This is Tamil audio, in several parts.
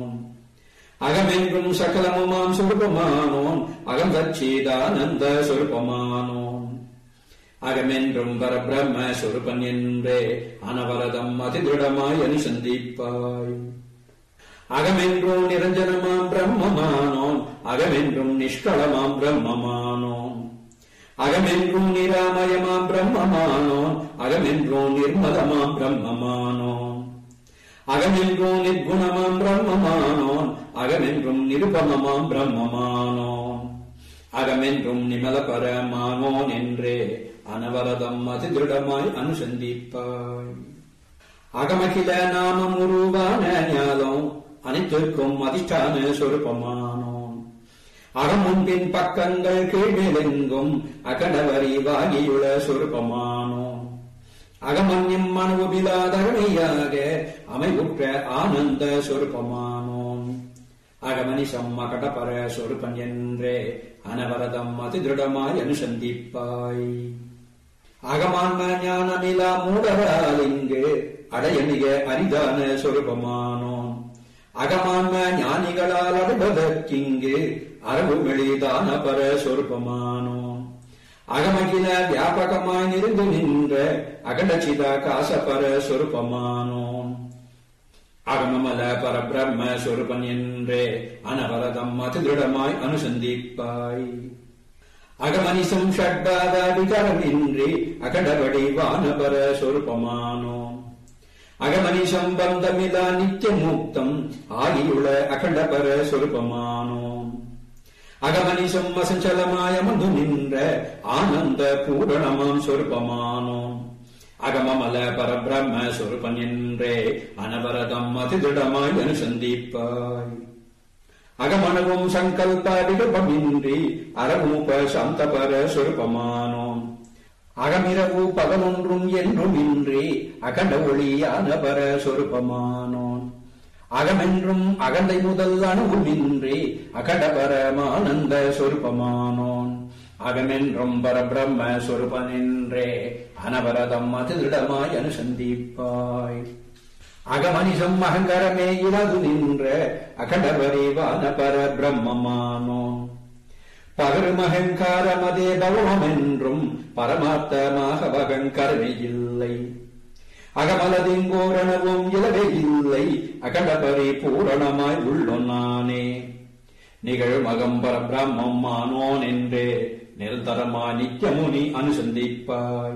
அகமென்றும் சகலமுமாம் சொருபமானோன் அகம் சச்சிதானந்த சொருபமானோன் அகமென்றும் பரபிரம்ம சொருபன் என்றே அனவரதம் அதிதிருடமாய் அனுசந்திப்பாய். அகமென்றும் நிரஞ்சனமாம் பிரம்மமானோன் அகமென்றும் நிஷ்களமாம் பிரம்மமானோன் அகமென்றும் நிராமயமாம் பிரம்மமானோன் அகமென்றும் நிர்மலமாம் பிரம்மமானோன் அகமென்றும் நிர்குணமாம் பிரம்மமானோன் அகமென்றும் நிருபமமாம் பிரம்மமானோன் அகமென்றும் நிமல பரமானோன் என்றே அனவரதம் அதிதிருடமாய் அனுசந்திப்பாய். அகமகில நாமம் உருவான ஞானம் அனைத்திற்கும் அதிஷ்டான சொருபமானோன் அகமுன்பின் பக்கங்கள் கீழ்நிலெங்கும் அகண்டவரிவாகியுள்ள சொருபமானோன் அகமன்யம் மனுவிலாதமையாக அமைவுற்ற ஆனந்த சொருபமானோன் அகமனிசம் அகடபர சொருபன் என்றே அனவரதம் அதிதிருடமாய் அனுசந்திப்பாய். அகமான்ம ஞானமிலா மூடரால் இங்கு அடைய மிக அரிதான சொருபமானோன் அகமான்ம ஞானிகளால் அடைவதற்கிங்கு அரபு மெளிதான பர சொருபமானோன் அகமகில வியாபகமாய் நிருந்து நின்ற அகண்டச்சித காசபர சொருபமானோன் அகமமல பரபிரம்ம சொருபன் என்றே அனவரதம் அதிதிருடமாய் அனுசந்திப்பாய். அகமனிசம் ஷட்பாத விகாரமின்றி அகண்டபடி வானபர சொருபமானோன் அகமனிசம் பந்தமிலா நித்தியமுக்தம் ஆகியுள்ள அகண்டபர சொருபமானோன் அகமனிசம் அசஞ்சலமாயமந்து நின்ற ஆனந்த பூரணமாம் சொருபமானோன் அகமமல பரபிரம்ம சொருபன் என்றே அனவரதம் அதிதிருடமாய் அனுசந்திப்பாய். அகமனவும் சங்கல்ப விகல்பமின்றி அரூப சாந்தபர சொருபமானோன் அகமிரவு பகலொன்றும் என்றும் இன்றி அகண்ட ஒளியான பர சொருபமானோன் அகமென்றும் அகண்டை முதல் அணுவுமின்றி அகண்டபரமானந்த சொருபமானோன் அகமென்றும் பரபிரம்ம சொருபன் என்றே அனவரதம் அதிதிருடமாய் அனுசந்திப்பாய். அகமனிசம் அகங்கரமே இலது நின்ற அகண்டபரிவான பர பிரம்மமானோன் பகருமகங்காரமதே பவமென்றும் பரமார்த்தமாக அகங்கரமே இல்லை அகமலதிங்கோரணவும் இலவே இல்லை அகண்டபரி பூரணமாய் உள்ளொன்னானே நிகழும் அகம்பர பிரம்மம் ஆனோன் என்றே நிரந்தரமா நித்தியமுனி அனுசந்திப்பாய்.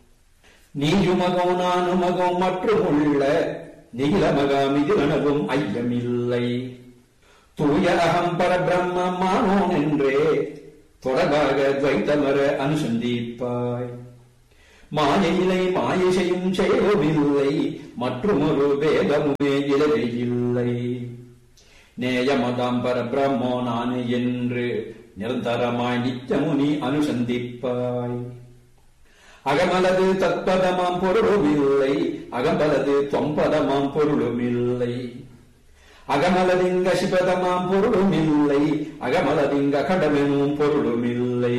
நீயுமகோ நானுமகோ மற்றும் உள்ள நிகிலமகமிதிரணவும் ஐயமில்லை தூய அகம் பரபிரம்மமானோன் என்றே தொடர்பாக துவைத்தமர அனுசந்திப்பாய். மாயையிலை மாயை செய்யும் செயலுமில்லை மற்றுமொரு வேதமுமே இலவே இல்லை நேயமதாம் பரபிரம்மோ நானே என்று நிரந்தரமாய் நித்தியமுனி அனுசந்திப்பாய். அகமலது தத்பதமாம் பொருளுமில்லை அகமலது தொம்பதமாம் பொருளுமில்லை அகமலதிங்க சிபதமாம் பொருளுமில்லை அகமலதிங்க கடமெனும் பொருளுமில்லை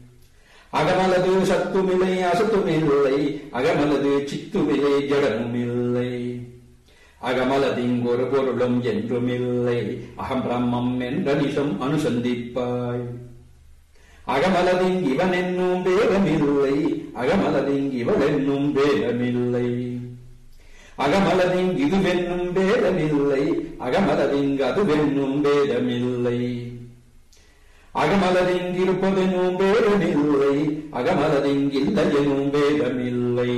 அகமலது சத்துமில்லை அசத்துமில்லை அகமலது சித்துமில்லை ஜடமுமில்லை அகமலதிங்கொரு பொருளும் என்றுமில்லை அகம் பிரம்மம் என்ற நிஷம் அனுசந்திப்பாய். அகமலதிங் இவன் என்னும் பேதமில்லை அகமலதிங் இவள் என்னும் பேதமில்லை அகமலதிங் இதுவென்னும் பேதமில்லை அகமலதிங் அதுவென்னும் பேதமில்லை அகமலதிங் இருப்பதெனும் பேதமில்லை அகமலதிங் இல்லை எனும் பேதமில்லை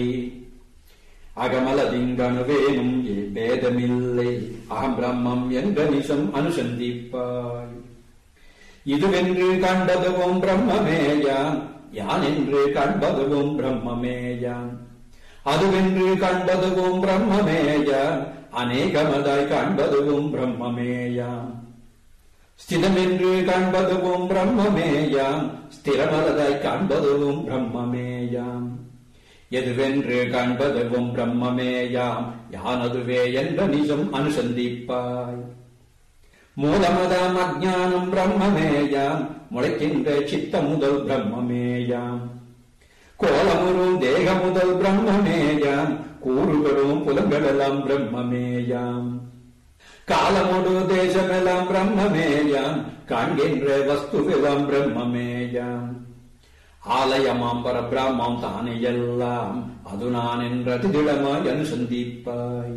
அகமலதிங்கணுவேனும் பேதமில்லை அகம் பிரம்மம் என்ற நிஷம் அனுசந்திப்பாய். இதுவென்று காண்பதுவும் பிரம்மமேயான் யான் என்று காண்பதுவும் பிரம்மமேயான் அதுவென்று காண்பதுவும் பிரம்மமேயான் அநேகமதாய் காண்பதுவும் பிரம்மமேயான் ஸ்திதமென்று காண்பதுவும் பிரம்மமேயான் ஸ்திரமலதாய் காண்பதுவும் பிரம்மமேயான் எதுவென்று காண்பதுவும் பிரம்மமேயாம் யானதுவே என்ற நிஜம் அனுசந்திப்பாய். மூலமதாம் அஜ்ஞானம் பிரம்மமேயாம் முளைக்கின்ற சித்த முதல் பிரம்மமேயாம் கோலமுறும் தேக முதல் பிரம்மமேயாம் கூறுகளும் புலங்களெல்லாம் பிரம்மமேயாம் காலமோடு தேசமெல்லாம் பிரம்மமேயாம், காண்கின்ற வஸ்துவெல்லாம் பிரம்மமேயாம். ஆலயமாம் பரபிரம்மம் தானே எல்லாம், அது நான் என்றது திடமாய் அனுசந்திப்பாய்.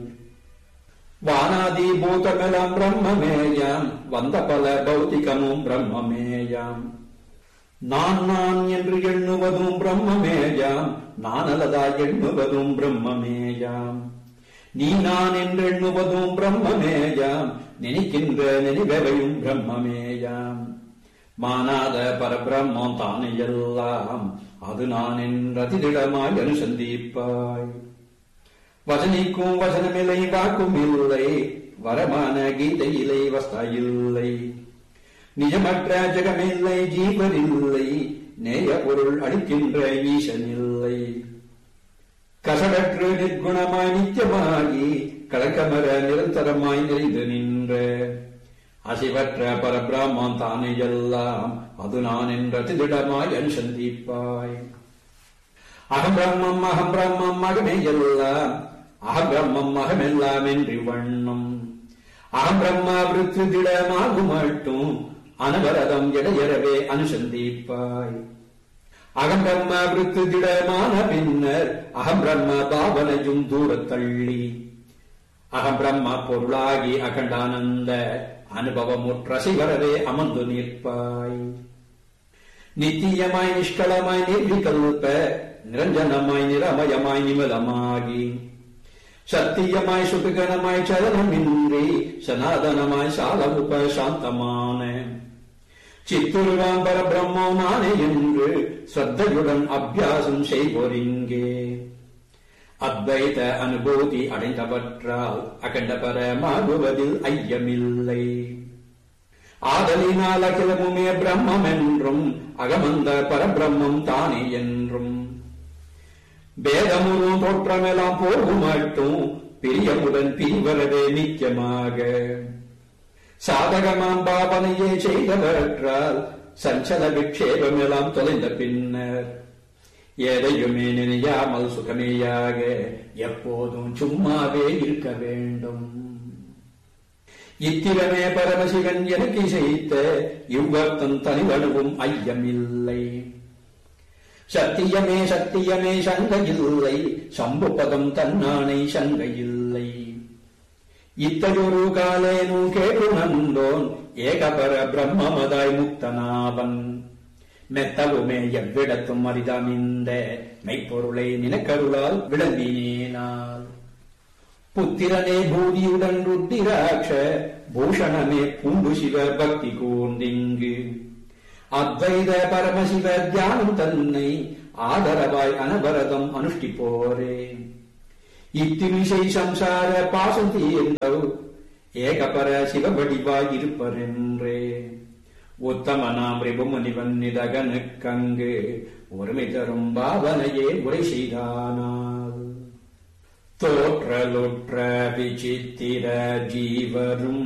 வானாதி பூதமெல்லாம் பிரம்மமேயாம், வந்த பல பௌத்திகமும் பிரம்மமேயாம். நான் நான் என்று எண்ணுவதும் பிரம்மமேயாம், நான் அல்லதாய் எண்ணுவதும் பிரம்மமேயாம். நீ நான் என்று எண்ணுவதும் பிரம்மமேயாம், நினைக்கின்ற நினைவையும் பிரம்மமேயாம். மானாத பரபிரம்மம் தானே எல்லாம், அது நான் என்றதிடமாய் அனுசந்திப்பாய். வசனிக்கும் வசனமில்லை, வாக்கும் இல்லை, வரமான கீதையிலை வஸ்தாயில்லை. நிஜமற்ற ஜெகமில்லை, ஜீவனில்லை, நேய பொருள் அளிக்கின்ற ஈசனில்லை. கசடற்று நிர்குணமாய் நித்தியமாகி, கலக்கமர நிரந்தரமாய் நிறைந்து நின்ற அசிவற்ற பரபிரம்மம் தானே எல்லாம், அது நான் என்றதிடமாய் அனுசந்திப்பாய். அகம் பிரம்மம் அகம் பிரம்மம் அகமே எல்லாம், அகம் பிரம்மம் அகமெல்லாம் என்று வண்ணம். அகம் பிரம்மா விருத்து திடமாகும் மட்டும், அனவரதம் இடையறவே அனுசந்திப்பாய். அகம் பிரம்மா விருத்து திடமான பின்னர், அகம் பிரம்ம பாவனையும் தூரத்தள்ளி, அகம் பிரம்ம பொருளாகி அகண்டானந்த அனுபவமுற்ற சிவரவே அமர்ந்து நிற்பாய். நித்தியமாய் நிஷ்களமாய் நிர்விகல்ப நிரஞ்சனமாய் நிரமயமாய் நிமலமாகி, சத்தியமாய் சுபிகனமாய் சலனமின்றி சனாதனமாய் சாலமுப சாந்தமான சித்துருவாம் பரபிரம்மம் நானே என்று ஸ்ரத்தையுடன் அபியாசம் செய்வோரிங்கே. அத்வைத அனுபூதி அடைந்தவற்றால் அகண்ட பரமாகுவதில் ஐயமில்லை. ஆதலினால் அகிலமுமே பிரம்மம் என்றும், அகமந்த பரபிரம்மம் தானே என்றும். பேதமுறும் தோற்றமெல்லாம் போகும் மட்டும், பிரியமுடன் பிரிவரவே நித்தியமாக. சாதகமாம் பாவனையை செய்தவற்றால் சஞ்சல விக்ஷேபமெல்லாம் தொலைந்த பின்னர், எதையுமே நினையாமல் சுகமேயாக எப்போதும் சும்மாவே இருக்க வேண்டும். இத்திரமே பரமசிவன் எனக்கு இசைத்த இவ்வர்த்தம் தனிவனுவும் ஐயமில்லை. சத்தியமே சத்தியமே சங்கையில்லை, சம்புபதம் தன்னானை சங்கையில்லை. இத்தையொரு காலேனு கேட்டு நந்தோன், ஏகபர பிரம்மமதாய் முக்தனாவன். மெத்தவுமே எவ்விடத்தும் அரிதாமிந்த மெய்ப்பொருளை நினக்கருளால் விளம்பினேனால். புத்திரனே பூதியுடன் ருத்திராட்ச பூஷணமே பூண்டு சிவ பக்தி கூர்ந்திங்கு, அத்வைத பரமசிவ தியானம் தன்னை ஆதரவாய் அனவரதம் அனுஷ்டிப்போரே. இத்திமிசை சம்சார பாசம் தீர்ந்தவ் ஏகபர சிவபடிவாய் இருப்பரென்றே. உத்தமனாம் ரிபுமுனிவன் நிதகனுக்கங்கு ஒருமை தரும் பாவனையே உரை செய்தானால். தோற்றலுற்ற விசித்திர ஜீவரும்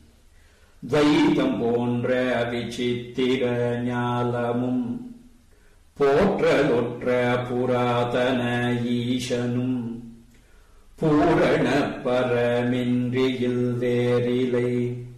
துவைதம் போன்ற விசித்திர ஞாலமும், போற்றலுற்ற புராதன ஈசனும், பூரண பரமின்றியில் வேறிலை